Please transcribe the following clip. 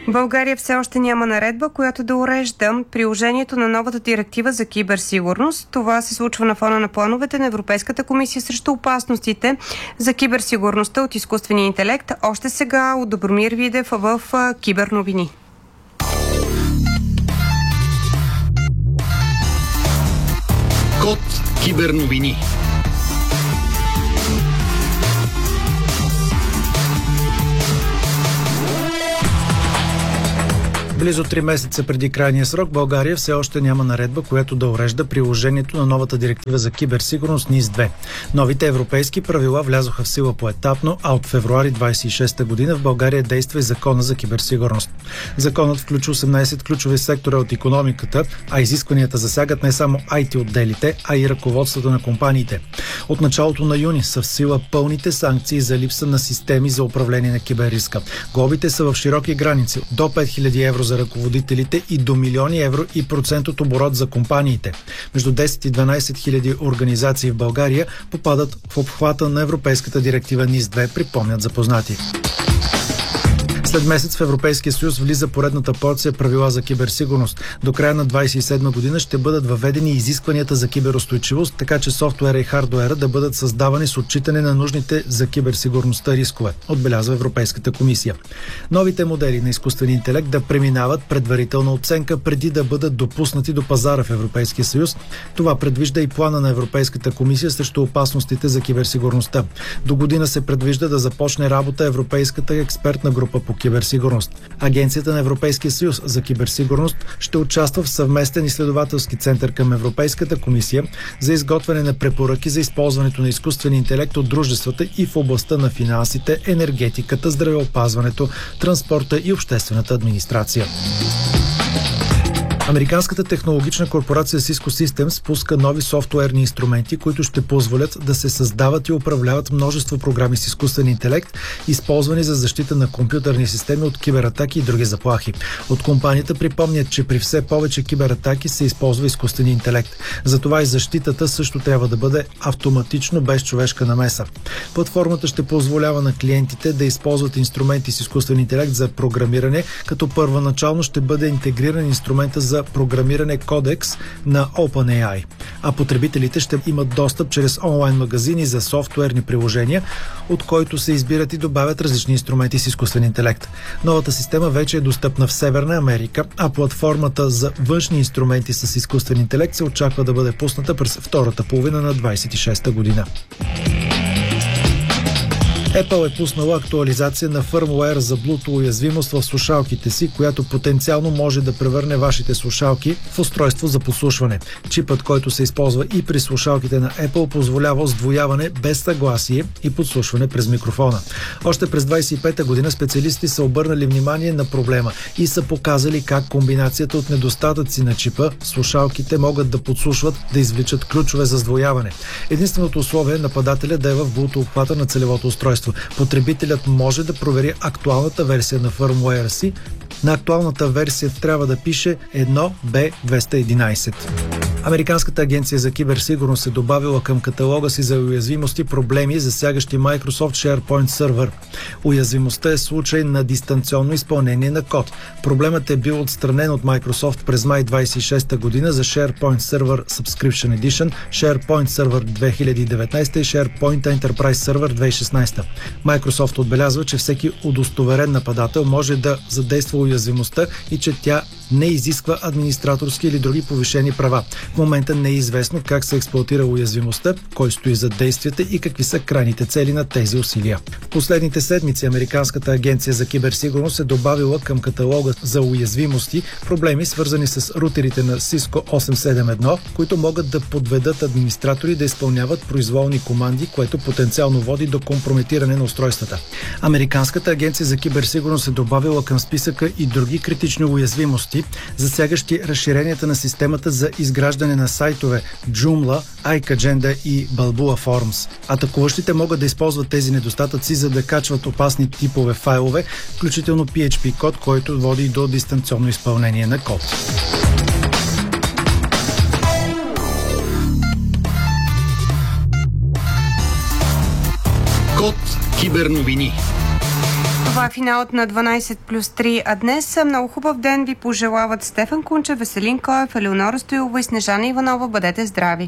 България все още няма наредба, която да урежда приложението на новата директива за киберсигурност. Това се случва на фона на плановете на Европейската комисия срещу опасностите за киберсигурността от изкуствения интелект. Още сега от Добромир Видев в Киберновини. Код Киберновини. Близо 3 месеца преди крайния срок България все още няма наредба, която да урежда приложението на новата директива за киберсигурност НИС-2. Новите европейски правила влязоха в сила поетапно, а от февруари 26 година в България действа и Закона за киберсигурност. Законът включва 18 ключови сектора от икономиката, а изискванията засягат не само IT отделите, а и ръководството на компаниите. От началото на юни са в сила пълните санкции за липса на системи за управление на киберриска. Глобите са в широки граници до 5000 евро за ръководителите и до милиони евро и процент от оборот за компаниите. Между 10 и 12 хиляди организации в България попадат в обхвата на Европейската директива НИС-2, припомнят запознати. След месец в Европейския съюз влиза поредната порция правила за киберсигурност. До края на 2027 година ще бъдат въведени изискванията за киберустойчивост, така че софтуера и хардуера да бъдат създавани с отчитане на нужните за киберсигурността рискове, отбелязва Европейската комисия. Новите модели на изкуствен интелект да преминават предварителна оценка преди да бъдат допуснати до пазара в Европейския съюз. Това предвижда и плана на Европейската комисия срещу опасностите за киберсигурността. До година се предвижда да започне работа Европейската експертна група по киберсигурност. Агенцията на Европейския съюз за киберсигурност ще участва в съвместен изследователски център към Европейската комисия за изготвяне на препоръки за използването на изкуствен интелект от дружествата и в областта на финансите, енергетиката, здравеопазването, транспорта и обществената администрация. Американската технологична корпорация Cisco Systems пуска нови софтуерни инструменти, които ще позволят да се създават и управляват множество програми с изкуствен интелект, използвани за защита на компютърни системи от кибератаки и други заплахи. От компанията припомнят, че при все повече кибератаки се използва изкуствен интелект. Затова и защитата също трябва да бъде автоматично без човешка намеса. Платформата ще позволява на клиентите да използват инструменти с изкуствен интелект за програмиране, като първоначално ще бъде интегриран инструмента за програмиране кодекс на OpenAI, а потребителите ще имат достъп чрез онлайн магазини за софтуерни приложения, от който се избират и добавят различни инструменти с изкуствен интелект. Новата система вече е достъпна в Северна Америка, а платформата за външни инструменти с изкуствен интелект се очаква да бъде пусната през втората половина на 26-та година. Apple е пуснала актуализация на фърмуер за Bluetooth уязвимост в слушалките си, която потенциално може да превърне вашите слушалки в устройство за подслушване. Чипът, който се използва и при слушалките на Apple, позволява сдвояване без съгласие и подслушване през микрофона. Още през 25-та година специалисти са обърнали внимание на проблема и са показали как комбинацията от недостатъци на чипа слушалките могат да подслушват, да извличат ключове за сдвояване. Единственото условие е нападателя да е в Bluetooth обхвата на целевото устройство. Потребителят може да провери актуалната версия на фърмуера си. На актуалната версия трябва да пише 1B211. Американската агенция за киберсигурност е добавила към каталога си за уязвимости проблеми, засягащи Microsoft SharePoint Server. Уязвимостта е случай на дистанционно изпълнение на код. Проблемът е бил отстранен от Microsoft през май 26 година за SharePoint Server Subscription Edition, SharePoint Server 2019 и SharePoint Enterprise Server 2016. Microsoft отбелязва, че всеки удостоверен нападател може да задейства уязвимостта и че тя не изисква администраторски или други повишени права. В момента не е известно как се експлоатира уязвимостта, кой стои зад действията и какви са крайните цели на тези усилия. В последните седмици Американската агенция за киберсигурност е добавила към каталога за уязвимости проблеми, свързани с рутерите на Cisco 871, които могат да подведат администратори да изпълняват произволни команди, което потенциално води до компрометиране на устройствата. Американската агенция за киберсигурност е добавила към списъка и други критични уязвимости, засягащи разширенията на системата за изграждане на сайтове Joomla, iCagenda и Balboa Forms. Атакуващите могат да използват тези недостатъци, за да качват опасни типове файлове, включително PHP код, който води до дистанционно изпълнение на код. Код Киберновини. Това е финалът на 12+3, а днес много хубав ден ви пожелават Стефан Кунчев, Веселин Коев, Елеонора Стоилова и Снежана Иванова. Бъдете здрави!